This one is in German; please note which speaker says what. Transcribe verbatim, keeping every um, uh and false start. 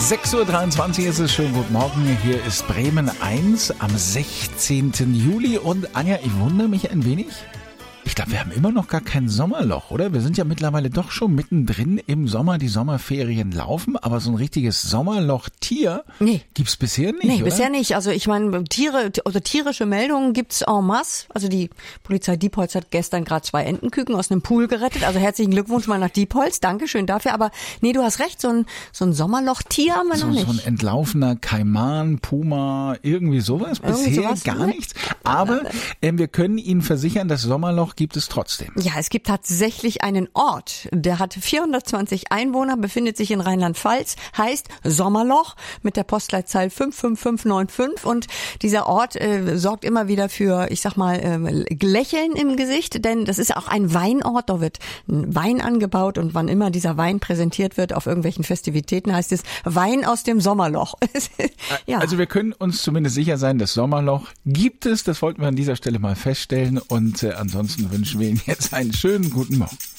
Speaker 1: sechs Uhr dreiundzwanzig ist es, schönen guten Morgen. Hier ist Bremen eins am sechzehnten Juli. Und Anja, ich wundere mich ein wenig. Ich glaube, wir haben immer noch gar kein Sommerloch, oder? Wir sind ja mittlerweile doch schon mittendrin im Sommer. Die Sommerferien laufen, aber so ein richtiges Sommerloch-Tier
Speaker 2: nee.
Speaker 1: gibt's bisher nicht,
Speaker 2: Nee,
Speaker 1: oder?
Speaker 2: bisher nicht. Also ich meine, Tiere oder tierische Meldungen gibt's en masse. Also die Polizei Diepholz hat gestern gerade zwei Entenküken aus einem Pool gerettet. Also herzlichen Glückwunsch mal nach Diepholz. Dankeschön dafür. Aber nee, du hast recht, so ein, so ein Sommerloch-Tier haben wir
Speaker 1: so,
Speaker 2: noch nicht.
Speaker 1: So ein entlaufener Kaiman, Puma, irgendwie sowas.
Speaker 2: Irgendwie
Speaker 1: Bisher
Speaker 2: sowas,
Speaker 1: gar
Speaker 2: ne?
Speaker 1: nichts. Aber äh, wir können Ihnen versichern, das Sommerloch gibt es trotzdem.
Speaker 2: Ja, es gibt tatsächlich einen Ort, der hat vierhundertzwanzig Einwohner, befindet sich in Rheinland-Pfalz, heißt Sommerloch mit der Postleitzahl fünf fünf fünf neun fünf und dieser Ort äh, sorgt immer wieder für, ich sag mal, äh, Lächeln im Gesicht, denn das ist auch ein Weinort, da wird ein Wein angebaut und wann immer dieser Wein präsentiert wird auf irgendwelchen Festivitäten, heißt es Wein aus dem Sommerloch. Ja.
Speaker 1: Also wir können uns zumindest sicher sein, das Sommerloch gibt es, das wollten wir an dieser Stelle mal feststellen und äh, ansonsten wünschen wir Ihnen jetzt einen schönen guten Morgen.